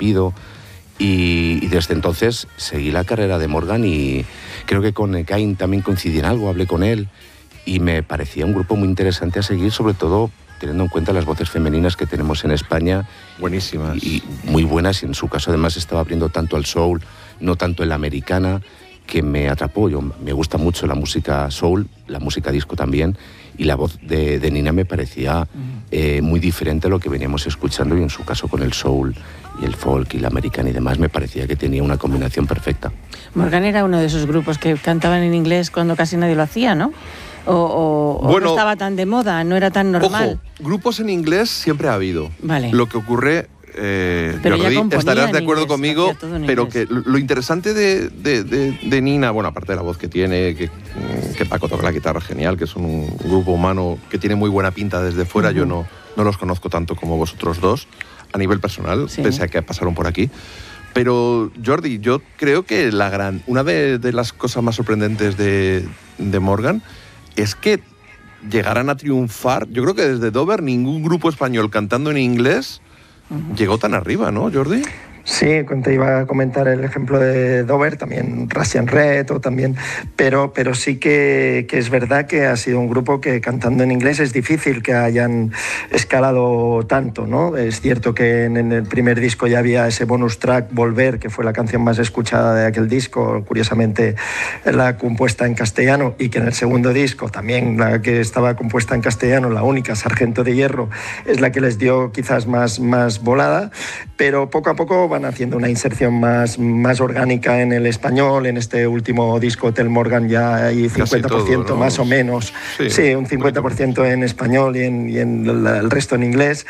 Rapido. Y desde entonces seguí la carrera de Morgan y creo que con Ekain también coincidí en algo, hablé con él y me parecía un grupo muy interesante a seguir, sobre todo teniendo en cuenta las voces femeninas que tenemos en España. Buenísimas. Y muy buenas, y en su caso además estaba abriendo tanto al soul, no tanto en la americana, que me atrapó. Me gusta mucho la música soul, la música disco también, y la voz de Nina me parecía muy diferente a lo que veníamos escuchando, y en su caso con el soul y el folk y la americana y demás, me parecía que tenía una combinación perfecta. Morgan era uno de esos grupos que cantaban en inglés cuando casi nadie lo hacía, ¿no? O no estaba tan de moda, no era tan normal. Ojo, grupos en inglés siempre ha habido. Vale. Lo que ocurre, Jordi, estarás de acuerdo conmigo, pero que lo interesante de Nina, bueno, aparte de la voz que tiene, que Paco toca la guitarra genial, que son un grupo humano que tiene muy buena pinta desde fuera, yo no los conozco tanto como vosotros dos, a nivel personal, pese a que pasaron por aquí. Pero, Jordi, yo creo que una de las cosas más sorprendentes de Morgan es que llegaran a triunfar. Yo creo que desde Dover ningún grupo español cantando en inglés llegó tan arriba, ¿no, Jordi? Sí, te iba a comentar el ejemplo de Dover, también Russian Red, o también, pero sí que es verdad que ha sido un grupo que cantando en inglés es difícil que hayan escalado tanto, ¿no? Es cierto que en el primer disco ya había ese bonus track, Volver, que fue la canción más escuchada de aquel disco, curiosamente la compuesta en castellano, y que en el segundo disco también la que estaba compuesta en castellano, la única, Sargento de Hierro, es la que les dio quizás más volada, pero poco a poco van haciendo una inserción más orgánica en el español. En este último disco, Hotel Morgan, ya hay 50% todo, ¿no? Más o menos. Sí, un 50% en español y en el resto en inglés.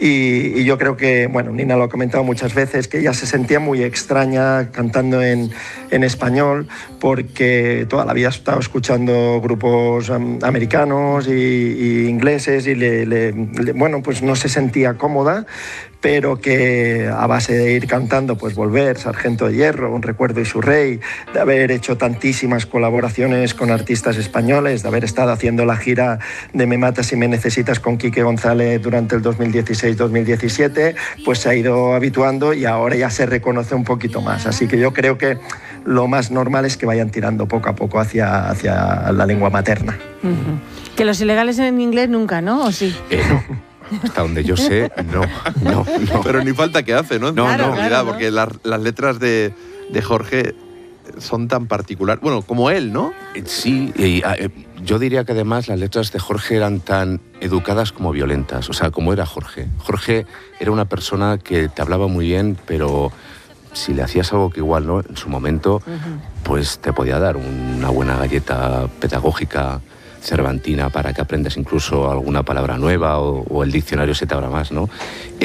Y yo creo que, bueno, Nina lo ha comentado muchas veces, que ella se sentía muy extraña cantando en español, porque toda la vida ha estado escuchando grupos americanos y ingleses, y bueno, pues no se sentía cómoda, pero que a base de ir cantando, pues Volver, Sargento de Hierro, Un Recuerdo y su Rey, de haber hecho tantísimas colaboraciones con artistas españoles, de haber estado haciendo la gira de Me Matas si me necesitas con Quique González durante el 2016-2017, pues se ha ido habituando y ahora ya se reconoce un poquito más. Así que yo creo que lo más normal es que vayan tirando poco a poco hacia la lengua materna. Que los ilegales en inglés nunca, ¿no? ¿O sí? No. Hasta donde yo sé, no. Pero ni falta que hace, ¿no? Claro, Porque las letras de Jorge son tan particulares. Bueno, como él, ¿no? Sí, yo diría que además las letras de Jorge eran tan educadas como violentas. O sea, como era Jorge. Jorge era una persona que te hablaba muy bien, pero si le hacías algo que igual, ¿no? En su momento, pues te podía dar una buena galleta pedagógica cervantina para que aprendas incluso alguna palabra nueva o el diccionario se te abra más, ¿no?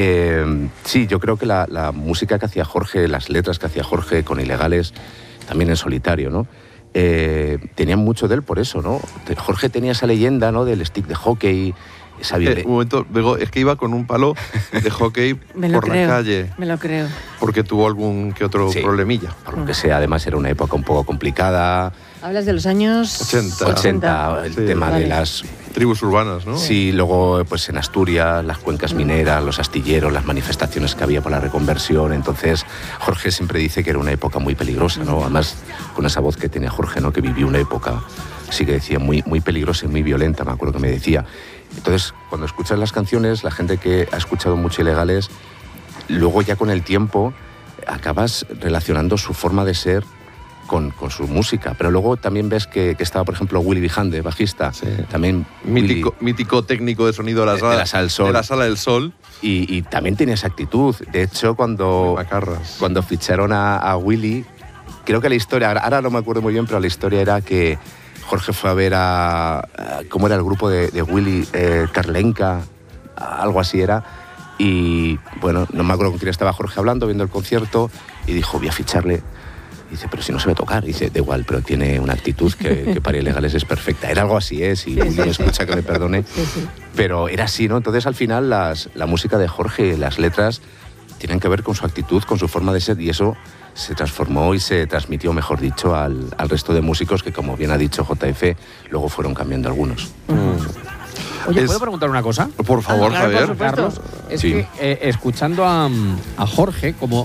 Sí, yo creo que la música que hacía Jorge, las letras que hacía Jorge con Ilegales, también en solitario, ¿no? Tenían mucho de él por eso, ¿no? Jorge tenía esa leyenda, ¿no? Del stick de hockey, esa un momento, Bego, es que iba con un palo de hockey por la calle. Me lo creo. Porque tuvo algún que otro problemilla. Por lo que sea, además era una época un poco complicada. Hablas de los años 80, el tema de las tribus urbanas, ¿no? Sí, luego pues en Asturias, las cuencas mineras, los astilleros, las manifestaciones que había por la reconversión. Entonces, Jorge siempre dice que era una época muy peligrosa, ¿no? Además, con esa voz que tenía Jorge, ¿no? Que vivió una época, sí que decía, muy peligrosa y muy violenta, me acuerdo que me decía. Entonces, cuando escuchas las canciones, la gente que ha escuchado mucho Ilegales, luego ya con el tiempo acabas relacionando su forma de ser con su música, pero luego también ves que estaba, por ejemplo, Willy Vijande, bajista, también mítico técnico de sonido de la Sala del Sol. Y también tenía esa actitud. De hecho, cuando ficharon a Willy, creo que la historia, ahora no me acuerdo muy bien, pero la historia era que Jorge fue a ver cómo era el grupo de Willy, Karlenka, algo así era, y bueno, no me acuerdo con quién estaba Jorge hablando, viendo el concierto, y dijo, voy a ficharle. Dice, pero si no sabe tocar. Dice, da igual, pero tiene una actitud que para Ilegales es perfecta. Era algo así, si Willy me escucha que me perdone. Sí. Pero era así, ¿no? Entonces, al final, la música de Jorge, las letras, tienen que ver con su actitud, con su forma de ser, y eso se transformó y se transmitió, mejor dicho, al resto de músicos que, como bien ha dicho JF, luego fueron cambiando algunos. Oye, ¿puedo preguntar una cosa? Por favor, Javier. Carlos, es que escuchando a Jorge, como